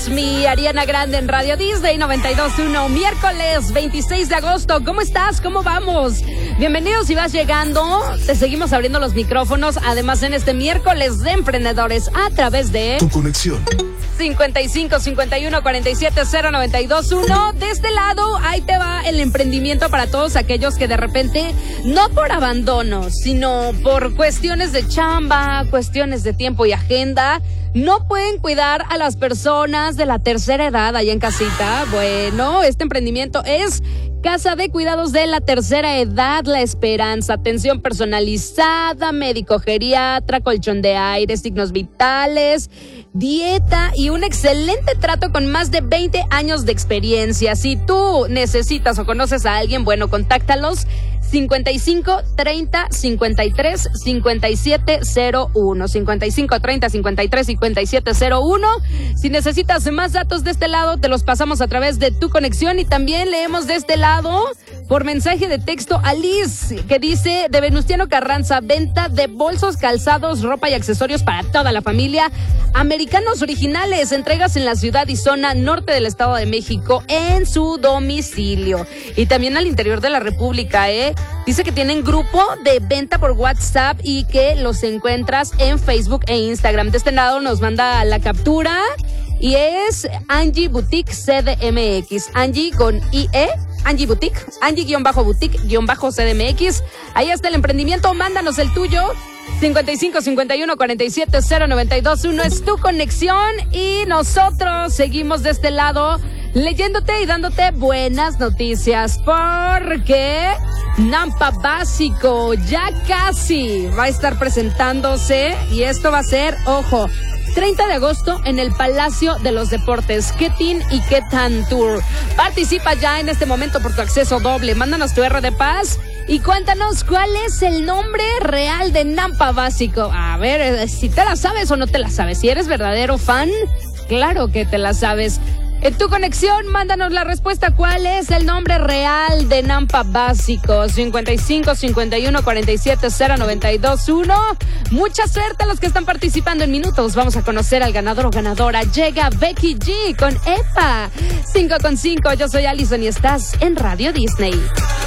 Eres mi Ariana Grande en Radio Disney 92.1, miércoles 26 de agosto. ¿Cómo estás? ¿Cómo vamos? Bienvenidos si vas llegando. Te seguimos abriendo los micrófonos, además en este miércoles de emprendedores a través de Tu Conexión 55 51 47 0921. De este lado, ahí te va el emprendimiento para todos aquellos que de repente, no por abandono, sino por cuestiones de chamba, cuestiones de tiempo y agenda, no pueden cuidar a las personas de la tercera edad allá en casita. Bueno, este emprendimiento es Casa de Cuidados de la Tercera Edad La Esperanza. Atención personalizada, médico geriatra, colchón de aire, signos vitales, dieta y un excelente trato con más de 20 años de experiencia. Si tú necesitas o conoces a alguien, bueno, contáctalos 55 30 53 57 01 55 30 53 57 01. Si necesitas más datos de este lado, te los pasamos a través de Tu Conexión, y también leemos de este lado por mensaje de texto a Liz, que dice: de Venustiano Carranza, venta de bolsos, calzados, ropa y accesorios para toda la familia, americanos originales, entregas en la ciudad y zona norte del Estado de México en su domicilio y también al interior de la República. Dice que tienen grupo de venta por WhatsApp y que los encuentras en Facebook e Instagram. De este lado nos manda la captura y es Angie Boutique CDMX, Angie con IE, Angie Boutique, Angie-Boutique-CDMX. Ahí está el emprendimiento, mándanos el tuyo. 55 51 47 0921 es Tu Conexión, y nosotros seguimos de este lado leyéndote y dándote buenas noticias, porque Nampa Básico ya casi va a estar presentándose, y esto va a ser, ojo, 30 de agosto en el Palacio de los Deportes. ¿Qué Teen y qué Tan Tour? Participa ya en este momento por tu acceso doble. Mándanos tu R de paz y cuéntanos cuál es el nombre real de Nampa Básico. A ver, si te la sabes o no te la sabes. Si eres verdadero fan, claro que te la sabes. En Tu Conexión, mándanos la respuesta. ¿Cuál es el nombre real de Nampa Básico? 55 51 47 0921. Mucha suerte a los que están participando. En minutos vamos a conocer al ganador o ganadora. Llega Becky G con EPA 5 con 5. Yo soy Allison y estás en Radio Disney.